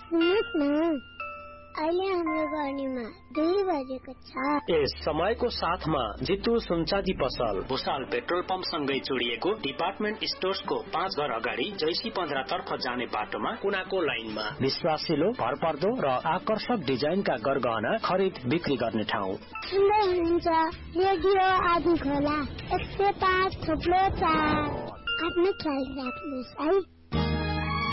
सुन्नुहोस् न, अहिले हाम्रो गर्नीमा 2 बजेको छ। यस समयको साथमा जितु सुनचाँदी पसल, भुसाल पेट्रोल पम्प सँगै जोडिएको डिपार्टमेन्ट स्टोर्सको 5 घर अगाडि जैसी 15 तर्फ जाने बाटोमा कुनाको लाइनमा विश्वासिलो, भरपर्दो र आकर्षक डिजाइनका गरगहना खरिद बिक्री गर्ने ठाउँ। सुन्दै हुनुहुन्छ रेडियो आदि खोला 105.4। आफ्नो ख्याल राख्नुहोस् है।